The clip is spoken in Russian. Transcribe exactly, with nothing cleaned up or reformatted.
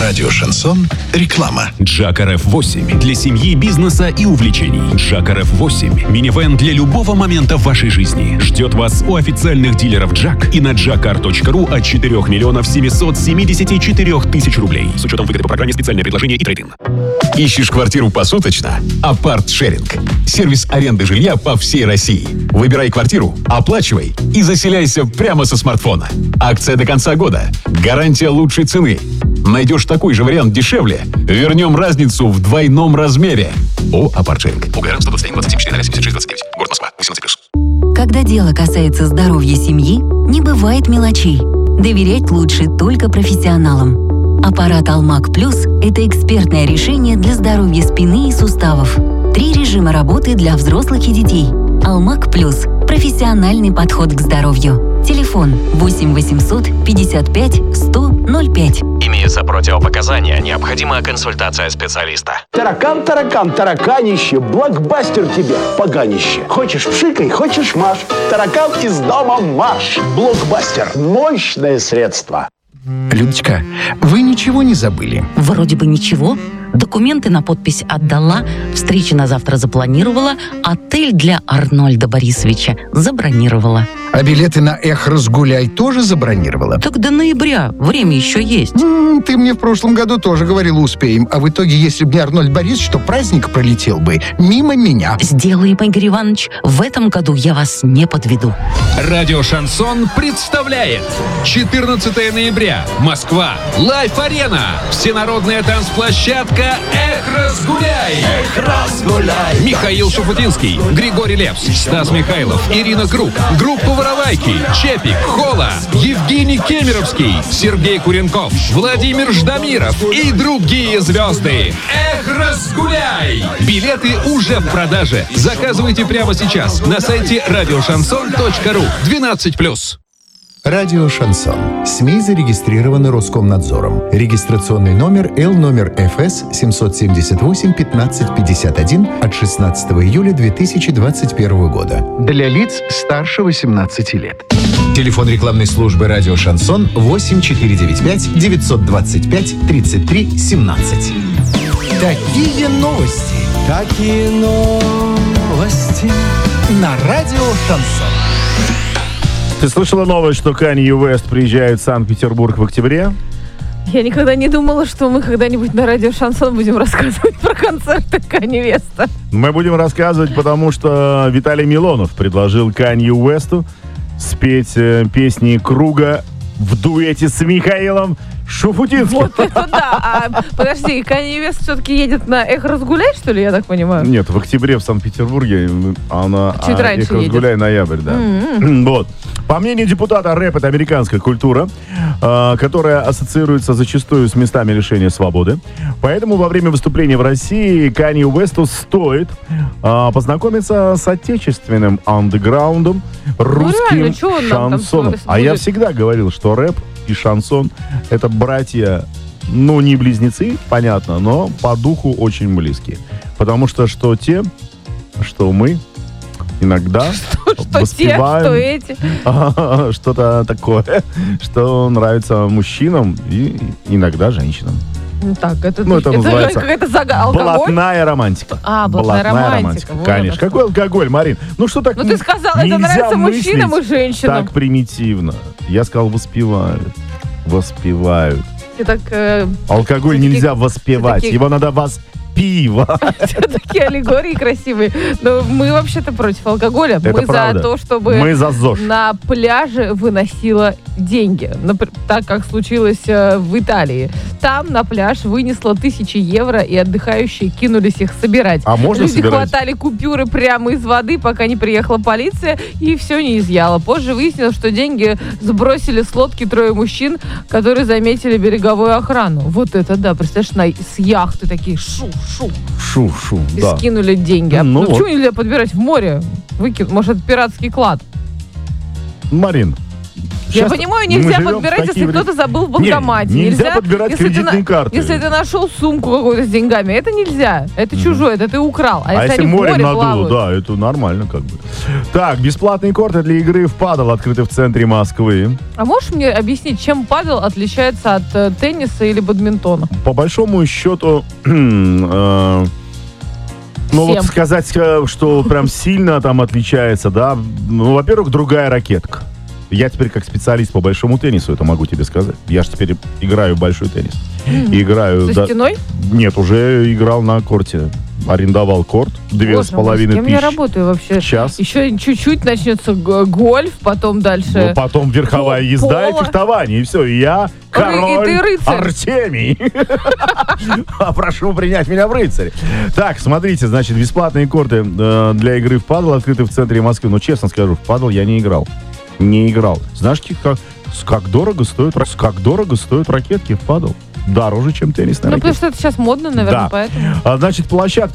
Радио «Шансон». Реклама. Джак эр эф восемь для семьи, бизнеса и увлечений. Джак эр эф восемь. Минивэн для любого момента в вашей жизни. Ждет вас у официальных дилеров Джак и на джакар точка ру от четырех миллионов семьсот семьдесят четыре тысячи рублей. С учетом выгоды по программе «Специальное предложение» и трейд-ин. Ищешь квартиру посуточно? Апарт-шеринг. Сервис аренды жилья по всей России. Выбирай квартиру, оплачивай и заселяйся прямо со смартфона. Акция до конца года. Гарантия лучшей цены. Найдешь такой же вариант дешевле? Вернем разницу в двойном размере. О, Апарт-шеринг. УГР сто двадцать один двадцать семь четыре ноль семьдесят шесть двадцать девять. Город Москва. восемнадцать плюс. Когда дело касается здоровья семьи, не бывает мелочей. Доверять лучше только профессионалам. Аппарат Алмак Плюс – это экспертное решение для здоровья спины и суставов. Три режима работы для взрослых и детей. Алмак Плюс – профессиональный подход к здоровью. Телефон восемь восемьсот пятьдесят пять сто ноль пять. Имеются противопоказания, необходима консультация специалиста. Таракан, таракан, тараканище, блокбастер тебе, поганище. Хочешь пшикай, хочешь маш. Таракан из дома марш. Блокбастер. Мощное средство. Людочка, вы ничего не забыли? Вроде бы ничего. Документы на подпись отдала, встречи на завтра запланировала, отель для Арнольда Борисовича забронировала. А билеты на «Эх, разгуляй» тоже забронировала? Так до ноября, время еще есть. М-м, ты мне в прошлом году тоже говорила, успеем. А в итоге, если бы не Арнольд Борисович, то праздник пролетел бы мимо меня. Сделаем, Игорь Иванович, в этом году я вас не подведу. Радио «Шансон» представляет четырнадцатого ноября. Москва. Лайф-арена. Всенародная танцплощадка «Эх, разгуляй». Эх, разгуляй. Михаил Шуфутинский, Григорий Лепс, Стас Михайлов, Ирина Круг, группа «Воровайки», Чепик, Хола, Евгений Кемеровский, Сергей Куренков, Владимир Ждамиров и другие звезды. Эх, разгуляй. Билеты уже в продаже. Заказывайте прямо сейчас на сайте радио шансон точка ру. двенадцать плюс. Радио «Шансон». СМИ зарегистрированы Роскомнадзором. Регистрационный номер Л номер эф эс семьсот семьдесят восемь пятнадцать пятьдесят один от шестнадцатого июля две тысячи двадцать первого года. Для лиц старше восемнадцати лет. Телефон рекламной службы «Радио Шансон» восемь четыре девять пять девятьсот двадцать пять тридцать три семнадцать. Такие новости. Такие новости. На Радио «Шансон». Ты слышала новость, что Канье Уэст приезжает в Санкт-Петербург в октябре? Я никогда не думала, что мы когда-нибудь на радио «Шансон» будем рассказывать про концерты Канье Уэста. Мы будем рассказывать, потому что Виталий Милонов предложил Канье Уэсту спеть э, песни Круга в дуэте с Михаилом Шуфутинским. Вот это да. А, подожди, Канье Уэст все-таки едет на «Эх, разгуляй», что ли, я так понимаю? Нет, в октябре в Санкт-Петербурге, она чуть а, раньше «Эх, разгуляй» едет. ноябрь, да. Mm-hmm. Вот. По мнению депутата, рэп — это американская культура, э, которая ассоциируется зачастую с местами лишения свободы. Поэтому во время выступления в России Канье Уэсту стоит э, познакомиться с отечественным андеграундом, русским ну, реально, шансоном. А я всегда говорил, что рэп и шансон — это братья, ну, не близнецы, понятно, но по духу очень близкие. Потому что что те, что мы иногда что, что воспеваем те, что эти. что-то такое, что нравится мужчинам и иногда женщинам. Так, это, ну, это, это называется какая-то зага... алкоголь? Блатная романтика. А, блатная, блатная романтика. романтика. Вот конечно. Какой алкоголь, Марин? Ну что так? Ну ты сказал, это нравится мужчинам и женщинам. Так примитивно. Я сказал, воспевают. Воспевают. Ты так, э, алкоголь нельзя такие, воспевать. Такие... Его надо воспевать. Пиво. Такие аллегории красивые. Но мы вообще-то против алкоголя. Это мы правда. за то, чтобы мы за ЗОЖ. На пляже выносила деньги. Так, как случилось в Италии. Там на пляж вынесло тысячи евро, и отдыхающие кинулись их собирать. А можно Люди собирать? хватали купюры прямо из воды, пока не приехала полиция, и все не изъяло. Позже выяснилось, что деньги сбросили с лодки трое мужчин, которые заметили береговую охрану. Вот это да. Представляешь, на, с яхты такие шу Шу. Шу-шу, И да. скинули деньги. А ну, ну вот. почему нельзя подбирать в море? Выкинуть. Может, это пиратский клад? Марин, Я понимаю, нельзя подбирать, если кто-то забыл в банкомате. Нет, нельзя, нельзя подбирать если кредитные ты, карты. Если ты нашел сумку какую-то с деньгами, это нельзя. Это mm-hmm. чужое, это ты украл. А, а если, если они морем в море надуло, плавают? да, это нормально как бы. Так, бесплатные корты для игры в падл открыты в центре Москвы. А можешь мне объяснить, чем падл отличается от э, тенниса или бадминтона? По большому счету... э, Ну, вот сказать, что прям сильно там отличается, да. Ну, во-первых, другая ракетка. Я теперь как специалист по большому теннису это могу тебе сказать. Я же теперь играю в большой теннис. Mm-hmm. Играю... За да, стеной? Нет, уже играл на корте. Арендовал корт. Две Боже, с половиной тысячи. С кем я работаю вообще? Час. Еще чуть-чуть начнется гольф, потом дальше... Ну, потом верховая пол- езда пола. и фехтование. И все, и я король и ты рыцарь. Артемий. Прошу принять меня в рыцаре. Так, смотрите, значит, бесплатные корты э, для игры в падл открыты в центре Москвы. Но честно скажу, в падл я не играл. Не играл. Знаешь, как, как дорого стоят, как дорого стоят ракетки в падл? Дороже, чем теннисная Ну, ракетка. потому что это сейчас модно, наверное, Да. поэтому. А, значит, площадки